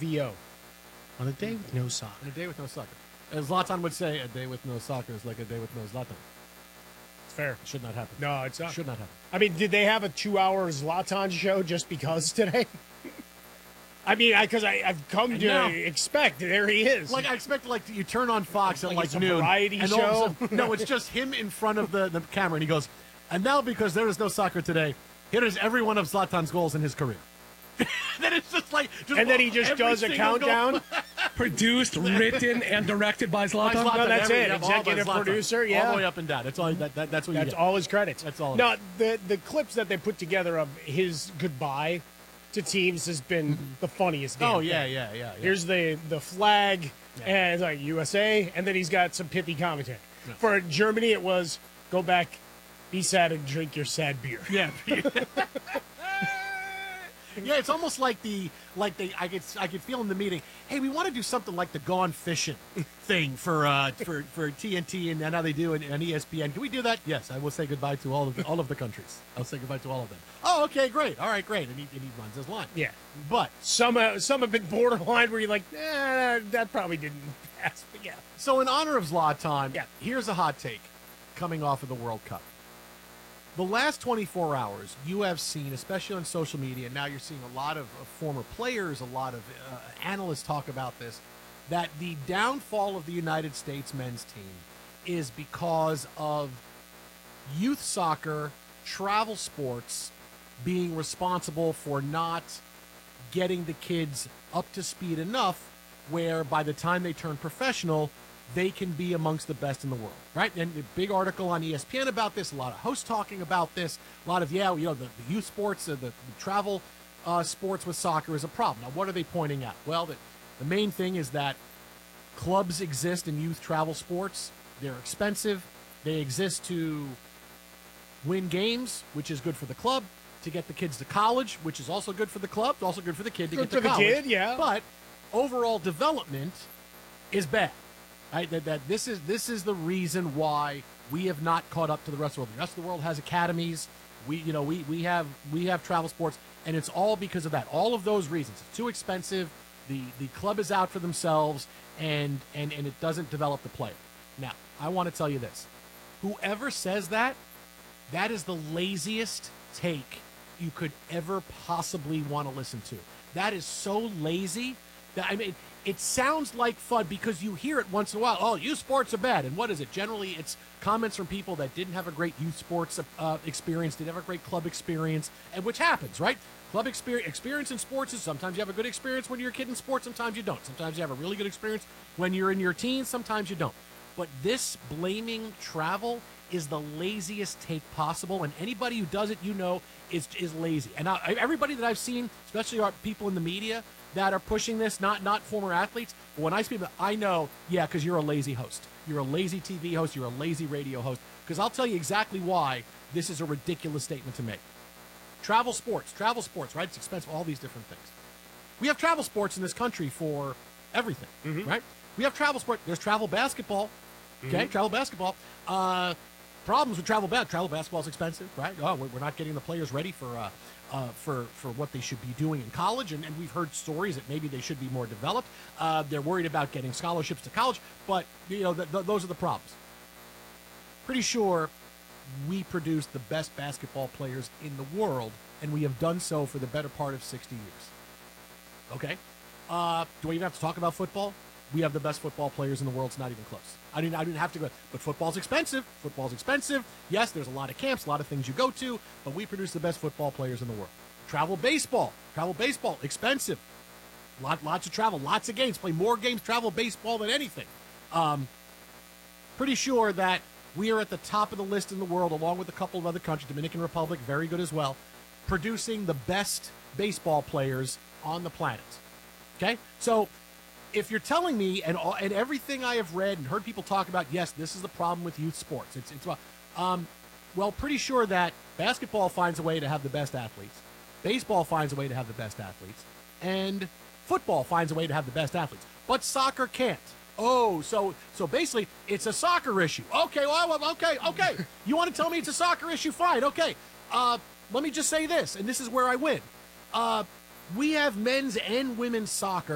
VO. On a day with no soccer. On a day with no soccer. As Zlatan would say, a day with no soccer is like a day with no Zlatan. It's fair. It should not happen. No, it's not. Should not happen. I mean, did they have a 2-hour Zlatan show just because today? I mean, because I've come to expect there he is. Like I expect, like you turn on Fox at like it's a noon, variety and show. all of a sudden, no, it's just him in front of the camera, and he goes, "And now because there is no soccer today, here is every one of Zlatan's goals in his career." Then it's just like, and then he just does a countdown. Produced, written, and directed by Zlatan. No, that's it. Executive producer, yeah. All the way up and down. That's all. That's what you That's get. all his credits. That's all. No, the clips that they put together of his goodbye to teams has been the funniest. Damn thing. Yeah. Here's the flag and it's like USA, and then he's got some pithy commentary. Yeah. For Germany, it was go back, be sad, and drink your sad beer. Yeah. Yeah, it's almost like I could feel in the meeting. Hey, we want to do something like the Gone Fishing thing for TNT and how they do it on ESPN. Can we do that? Yes, I will say goodbye to all of the countries. I'll say goodbye to all of them. Oh, okay, great. All right, great. And he runs his line. Yeah, but some have been borderline where you're like, that probably didn't pass. But yeah. So in honor of Zlatan, here's a hot take coming off of the World Cup. The last 24 hours, you have seen, especially on social media, now you're seeing a lot of former players, a lot of analysts talk about this, that the downfall of the United States men's team is because of youth soccer, travel sports being responsible for not getting the kids up to speed enough where by the time they turn professional, they can be amongst the best in the world, right? And a big article on ESPN about this, a lot of hosts talking about this, a lot of, the youth sports, the travel sports with soccer is a problem. Now, what are they pointing out? Well, the main thing is that clubs exist in youth travel sports. They're expensive. They exist to win games, which is good for the club, to get the kids to college, which is also good for the club, also good for the kid to get to college. Good for the kid, yeah. But overall development is bad. Right, that this is the reason why we have not caught up to the rest of the world. The rest of the world has academies. We have travel sports, and it's all because of that. All of those reasons. It's too expensive. The club is out for themselves, and it doesn't develop the player. Now, I want to tell you this: whoever says that is the laziest take you could ever possibly want to listen to. That is so lazy that it sounds like fun because you hear it once in a while. Oh, youth sports are bad. And what is it? Generally, it's comments from people that didn't have a great youth sports experience, didn't have a great club experience, and which happens, right? Club experience in sports is sometimes you have a good experience when you're a kid in sports, sometimes you don't. Sometimes you have a really good experience when you're in your teens, sometimes you don't. But this blaming travel is the laziest take possible, and anybody who does it, is lazy. And everybody that I've seen, especially our people in the media, that are pushing this, not former athletes. But when I speak, I know, because you're a lazy host. You're a lazy TV host. You're a lazy radio host. Because I'll tell you exactly why this is a ridiculous statement to make. Travel sports, right? It's expensive, all these different things. We have travel sports in this country for everything, right? We have travel sports. There's travel basketball, okay? Travel basketball. Problems with travel basketball is expensive, right? Oh, we're not getting the players ready for what they should be doing in college, and we've heard stories that maybe they should be more developed. They're worried about getting scholarships to college, but those are the problems. Pretty sure we produce the best basketball players in the world, and we have done so for the better part of 60 years. Okay? Do I even have to talk about football? We have the best football players in the world. It's not even close. I didn't have to go. But football's expensive. Yes, there's a lot of camps, a lot of things you go to, but we produce the best football players in the world. Travel baseball, expensive. Lots of travel, lots of games. Play more games travel baseball than anything. Pretty sure that we are at the top of the list in the world, along with a couple of other countries. Dominican Republic, very good as well, producing the best baseball players on the planet. Okay? So if you're telling me, and everything I have read and heard people talk about, yes, this is the problem with youth sports. Pretty sure that basketball finds a way to have the best athletes, baseball finds a way to have the best athletes, and football finds a way to have the best athletes, but soccer can't. Oh, so basically it's a soccer issue. Okay, okay. You want to tell me it's a soccer issue? Fine, okay. Let me just say this, and this is where I win. We have men's and women's soccer